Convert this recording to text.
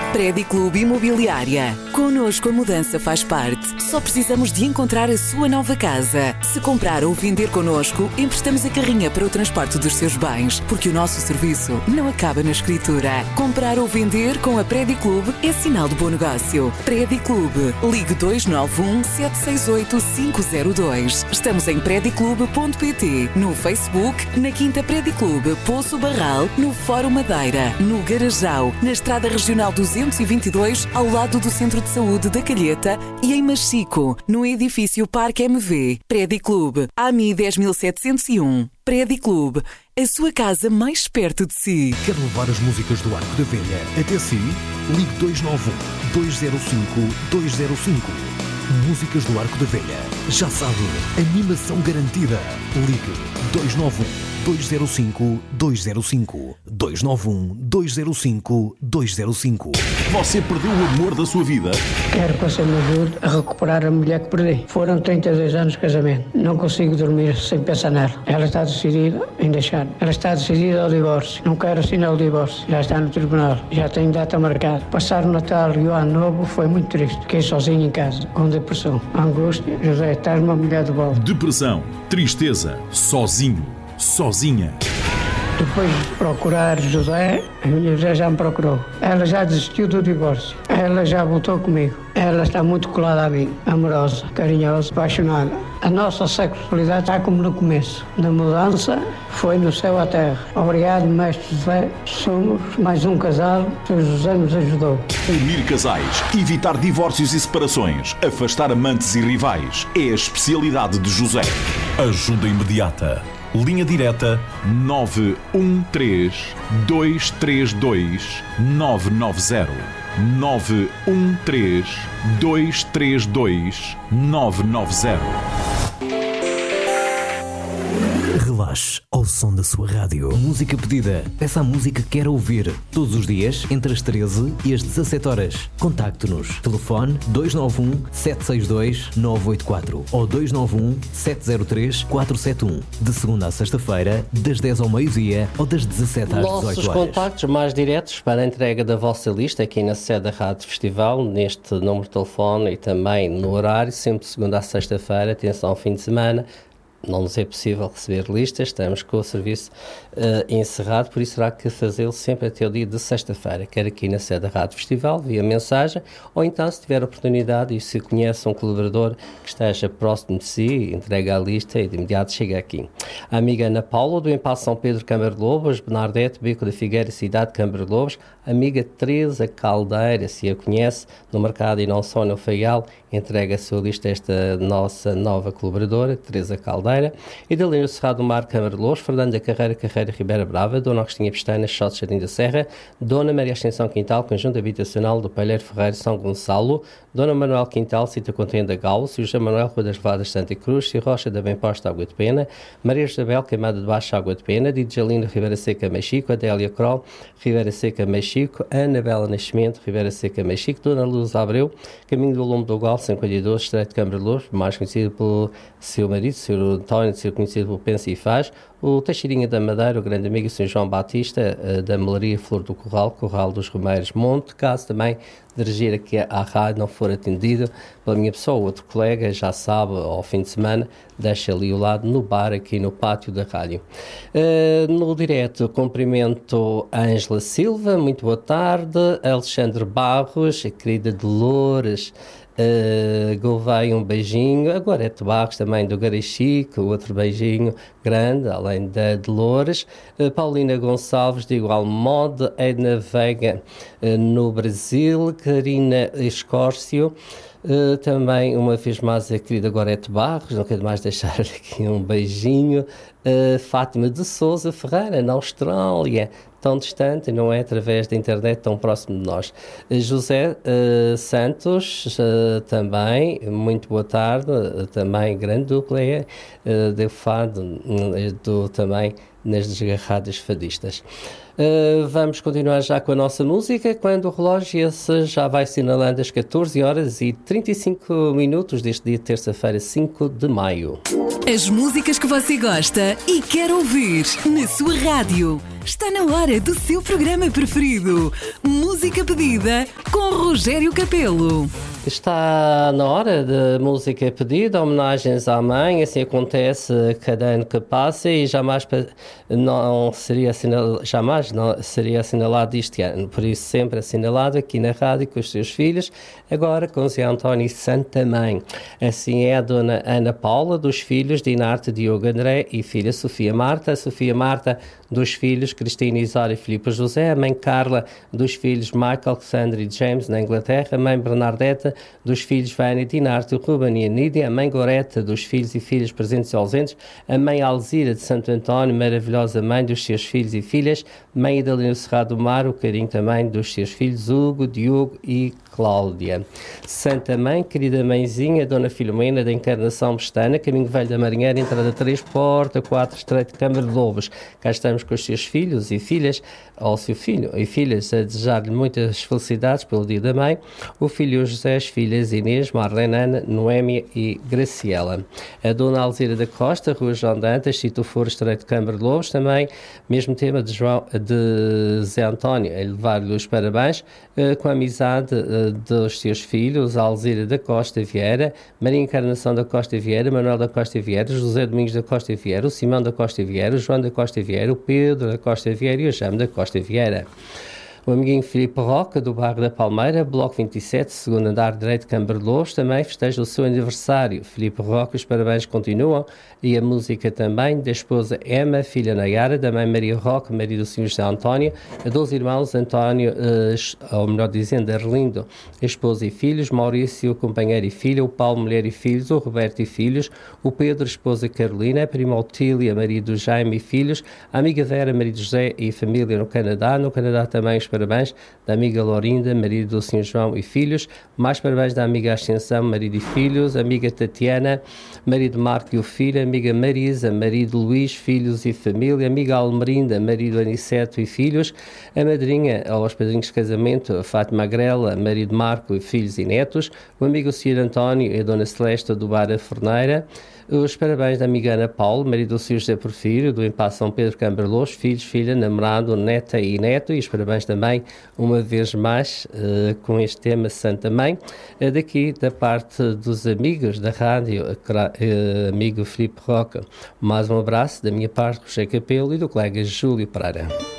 Prédiclube Imobiliária. Connosco a mudança faz parte. Só precisamos de encontrar a sua nova casa. Se comprar ou vender connosco, emprestamos a carrinha para o transporte dos seus bens, porque o nosso serviço não acaba na escritura. Comprar ou vender com a Prédiclube é sinal de bom negócio. Prédiclube. Ligue 291 768 502. Estamos em prediclube.pt, no Facebook, na Quinta Prédiclube, Poço Barral, no Fórum Madeira, no Garajal, na Estrada Regional 222, ao lado do Centro de Saúde da Calheta e em Machico, no edifício Parque MV. Prédiclube, AMI 10701. Prédiclube, a sua casa mais perto de si. Quer levar as músicas do Arco da Velha até si? Ligue 291 205 205. Músicas do Arco da Velha. Já sabe, animação garantida. Ligue 291 205 205. 291 205 205. Você perdeu o amor da sua vida? Quero que você me ajude a recuperar a mulher que perdi. Foram 32 anos de casamento. Não consigo dormir sem pensar nela. Ela está decidida em deixar. Ela está decidida ao divórcio. Não quero assinar o divórcio. Já está no tribunal. Já tem data marcada. Passar o Natal e o Ano Novo foi muito triste. Fiquei sozinho em casa, com depressão, angústia. José, estás uma mulher de volta. Depressão, tristeza, sozinho, sozinha. Depois de procurar José, a minha José já me procurou. Ela já desistiu do divórcio. Ela já voltou comigo. Ela está muito colada a mim, amorosa, carinhosa, apaixonada. A nossa sexualidade está como no começo. Na mudança, foi no céu à terra. Obrigado, mestre José. Somos mais um casal que o José nos ajudou. Unir casais, evitar divórcios e separações, afastar amantes e rivais. É a especialidade de José. Ajuda imediata. Linha direta 913 232 990. 913 232 990. Relaxe ao som da sua rádio. Música pedida. Peça a música que quer ouvir. Todos os dias, entre as 13 e as 17 horas. Contacte-nos. Telefone 291 762 984 ou 291 703 471. De segunda a sexta-feira, das 10 ao meio-dia ou das 17 às 18 horas. Nossos contactos mais diretos para a entrega da vossa lista aqui na sede da Rádio Festival, neste número de telefone e também no horário, sempre de segunda a sexta-feira, atenção ao fim de semana. Não nos é possível receber listas, estamos com o serviço encerrado, por isso será que fazê-lo sempre até o dia de sexta-feira, quer aqui na sede da Rádio Festival, via mensagem, ou então, se tiver oportunidade e se conhece um colaborador que esteja próximo de si, entrega a lista e de imediato chega aqui. A amiga Ana Paula, do Empaço São Pedro, Câmara de Lobos, Bernardete, Beco da Figueira, Cidade de Câmara de Lobos, a amiga Teresa Caldeira, se a conhece, no mercado e não só no Faial, entrega a sua lista a esta nossa nova colaboradora, Teresa Caldeira, e da Linha Cerrado do Mar, Câmara de Lobos, Fernando da Carreira Ribeira Brava, Dona Agostinha Pestana, Xote Jardim da Serra, Dona Maria Ascensão Quintal, Conjunto Habitacional do Palheiro Ferreiro, São Gonçalo, Dona Manuel Quintal, Cita Contenda Galo, José Manuel Rua das Vadas, Santa Cruz, Cia Rocha da Bem-Posta, Água de Pena, Maria Isabel Queimada de Baixo, Água de Pena, Didjalina Ribeira Seca, Mexico, Adélia Kroll, Ribeira Seca, Mexico, Ana Bela Nascimento, Ribeira Seca, Mexico, Dona Luz Abreu, Caminho do Lume do Gal, 52, Estreito de Câmara de Lobos, mais conhecido pelo seu marido, Sr. António, ser conhecido pelo Pensa e Faz, o Teixeirinha da Madeira, o grande amigo Sr. João Batista, da Melaria Flor do Corral, Corral dos Romeiros Monte, caso também dirigir aqui à rádio não for atendido pela minha pessoa, outro colega, já sabe, ao fim de semana, deixa ali ao lado, no bar, aqui no pátio da rádio. No direto, cumprimento a Ângela Silva, muito boa tarde, Alexandre Barros, a querida Dolores, Gouveia, um beijinho, a Gorete Barros também do Garachico, outro beijinho grande, além da Dolores, Paulina Gonçalves de igual modo, Edna Veiga no Brasil, Karina Escórcio, também uma vez mais a querida Gorete Barros, não quero mais deixar aqui um beijinho, Fátima de Souza Ferreira na Austrália, tão distante, não é através da internet, tão próximo de nós. José Santos, também, muito boa tarde, também grande dupla, de fado, também nas desgarradas fadistas. Vamos continuar já com a nossa música, quando o relógio esse já vai assinalando as 14 horas e 35 minutos deste dia, terça-feira, 5 de maio. As músicas que você gosta e quer ouvir na sua rádio. Está na hora do seu programa preferido. Música pedida com Rogério Capelo. Está na hora de música pedida, homenagens à mãe, assim acontece cada ano que passa e jamais não seria assinalado este ano, por isso sempre assinalado aqui na rádio com os seus filhos, agora com Zé António e Santa Mãe. Assim é a dona Ana Paula, dos filhos Dinarte, Diogo André e filha Sofia Marta, dos filhos Cristina, Isória e Filipe José, a mãe Carla, dos filhos Michael, Sandra e James na Inglaterra, a mãe Bernardeta, dos filhos Vânia, Dinarte, Ruben e Anídia, a mãe Goreta, dos filhos e filhas presentes e ausentes, a mãe Alzira de Santo António, maravilhosa mãe dos seus filhos e filhas, mãe Idalina Cerrado do Mar, o carinho também dos seus filhos Hugo, Diogo e Cláudia. Santa Mãe, querida mãezinha, Dona Filomena da Encarnação Pestana, Caminho Velho da Marinheira, entrada 3, porta 4, Estreito de Câmara de Lobos. Cá estamos com os seus filhos e filhas, ou seu filho e filhas, a desejar-lhe muitas felicidades pelo dia da mãe, o filho José, as filhas Inês, Marlene, Ana, Noémia e Graciela. A Dona Alzira da Costa, Rua João Dantas, Sítio Foro, Estreito de Câmara de Lobos, também, mesmo tema de Zé António, a levar-lhe os parabéns, com a amizade dos seus filhos, Alzira da Costa Vieira, Maria Encarnação da Costa Vieira, Manuel da Costa Vieira, José Domingos da Costa Vieira, o Simão da Costa Vieira, o João da Costa Vieira, o Pedro da Costa Vieira e o Jaime da Costa Vieira. O amiguinho Filipe Roca, do bairro da Palmeira, bloco 27, segundo andar direito de Câmara de Lobos, também festeja o seu aniversário. Filipe Roca, os parabéns continuam e a música também da esposa Emma, filha Nayara, da mãe Maria Roca, marido do Sr. José António, a 12 irmãos António, ou melhor dizendo, Arlindo, esposa e filhos, Maurício, companheiro e filha, o Paulo, mulher e filhos, o Roberto e filhos, o Pedro, esposa Carolina, a prima Otília, marido Jaime e filhos, a amiga Vera, marido José e família no Canadá também os parabéns da amiga Lorinda, marido do Sr. João e filhos, mais parabéns da amiga Ascensão, marido e filhos, amiga Tatiana, marido Marco e o filho, amiga Marisa, marido Luís, filhos e família, amiga Almerinda, marido Aniceto e filhos, a madrinha, aos padrinhos de casamento, a Fátima Agrela, marido Marco e filhos e netos, o amigo Sr. António e a dona Celeste do Bar a Forneira, os parabéns da amiga Ana Paulo, marido do Sr. José Porfírio, do Impasse São Pedro Câmara de Lobos, filhos, filha, namorado, neta e neto, e os parabéns também, uma vez mais, com este tema Santa Mãe, daqui da parte dos amigos da rádio, amigo Filipe Roca. Mais um abraço da minha parte, Rogério Capelo e do colega Júlio Pereira.